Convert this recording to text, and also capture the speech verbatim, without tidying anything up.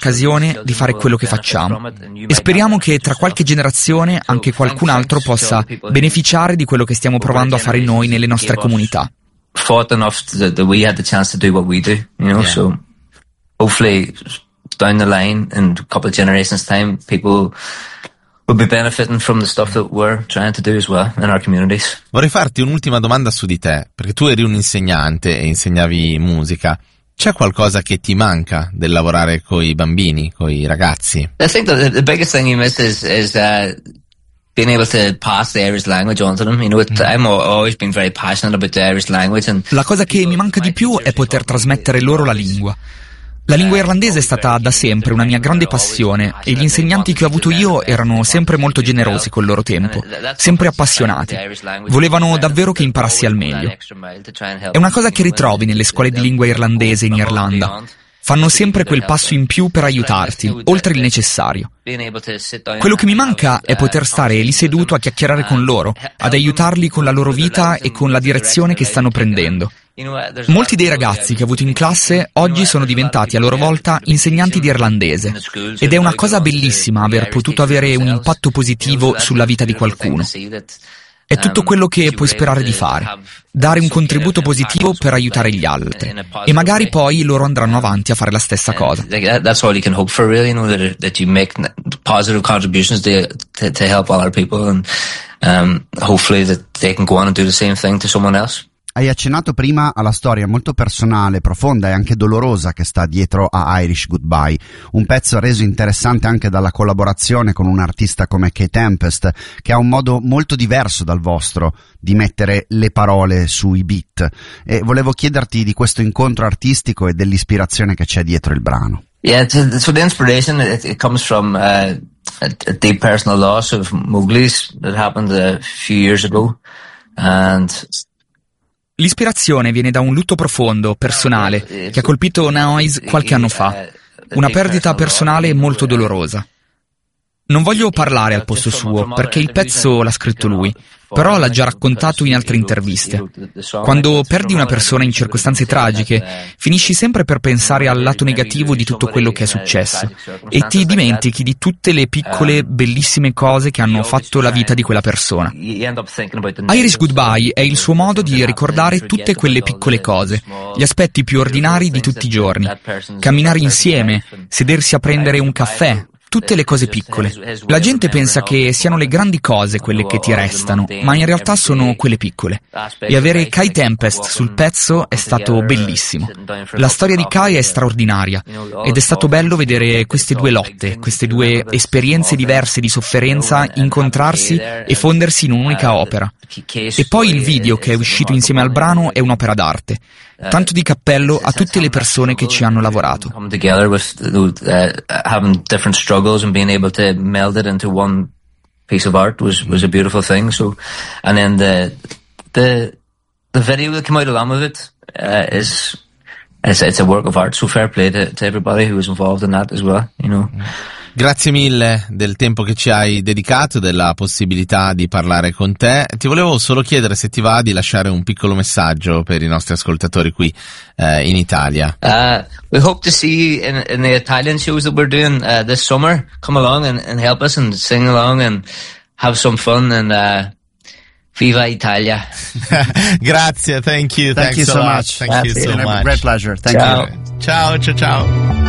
l'occasione di fare quello che facciamo. E speriamo che tra qualche generazione anche qualcun altro possa beneficiare di quello che stiamo provando a fare noi nelle nostre comunità. Fought enough that, that we had the chance to do what we do, you know, yeah. So hopefully down the line in a couple of generations time people will be benefiting from the stuff that we're trying to do as well in our communities. Vorrei farti un'ultima domanda su di te, perché tu eri un insegnante e insegnavi musica. C'è qualcosa che ti manca del lavorare coi bambini, coi ragazzi? I think that the biggest thing you miss is is uh being able to pass the Irish language on to them. You know, it, I'm always been very passionate about the Irish language. And la cosa che mi manca di più è poter trasmettere loro la lingua. La lingua irlandese è stata da sempre una mia grande passione e gli insegnanti che ho avuto io erano sempre molto generosi col loro tempo, sempre appassionati. Volevano davvero che imparassi al meglio. È una cosa che ritrovi nelle scuole di lingua irlandese in Irlanda. Fanno sempre quel passo in più per aiutarti, oltre il necessario. Quello che mi manca è poter stare lì seduto a chiacchierare con loro, ad aiutarli con la loro vita e con la direzione che stanno prendendo. Molti dei ragazzi che ho avuto in classe oggi sono diventati a loro volta insegnanti di irlandese ed è una cosa bellissima aver potuto avere un impatto positivo sulla vita di qualcuno. È tutto quello che puoi sperare di fare, dare un contributo positivo per aiutare gli altri e magari poi loro andranno avanti a fare la stessa cosa. That's all you can hope for, really, you know, that that you make positive contributions to to, to help other people and um hopefully that they can go on and do the same thing to someone else. Hai accennato prima alla storia molto personale, profonda e anche dolorosa che sta dietro a Irish Goodbye, un pezzo reso interessante anche dalla collaborazione con un artista come Kay Tempest, che ha un modo molto diverso dal vostro di mettere le parole sui beat. E volevo chiederti di questo incontro artistico e dell'ispirazione che c'è dietro il brano. Yeah, so the inspiration, it, it comes from uh, a, a deep personal loss of Mowgli's that happened a few years ago, and l'ispirazione viene da un lutto profondo, personale, che ha colpito Noise qualche anno fa. Una perdita personale molto dolorosa. Non voglio parlare al posto suo, perché il pezzo l'ha scritto lui, però l'ha già raccontato in altre interviste. Quando perdi una persona in circostanze tragiche, finisci sempre per pensare al lato negativo di tutto quello che è successo e ti dimentichi di tutte le piccole, bellissime cose che hanno fatto la vita di quella persona. Irish Goodbye è il suo modo di ricordare tutte quelle piccole cose, gli aspetti più ordinari di tutti i giorni. Camminare insieme, sedersi a prendere un caffè, tutte le cose piccole. La gente pensa che siano le grandi cose quelle che ti restano, ma in realtà sono quelle piccole. E avere Kay Tempest sul pezzo è stato bellissimo. La storia di Kay è straordinaria ed è stato bello vedere queste due lotte, queste due esperienze diverse di sofferenza incontrarsi e fondersi in un'unica opera. E poi il video che è uscito insieme al brano è un'opera d'arte. Tanto di cappello a tutte le persone che ci hanno lavorato. Come together with uh, having different struggles and being able to meld it into one piece of art was was a beautiful thing. So, and then the the the video that came out along with it uh, is it's, it's a work of art. So fair play to, to everybody who was involved in that as well. You know. Grazie mille del tempo che ci hai dedicato, della possibilità di parlare con te. Ti volevo solo chiedere se ti va di lasciare un piccolo messaggio per i nostri ascoltatori qui eh, in Italia. Uh, we hope to see you in, in the Italian shows that we're doing uh, this summer. Come along and, and help us and sing along and have some fun and uh, Viva Italia. Grazie, thank you. Thank Thanks you so so much. much. Thank you so much. Great pleasure. Thank ciao. you. Ciao, ciao, ciao.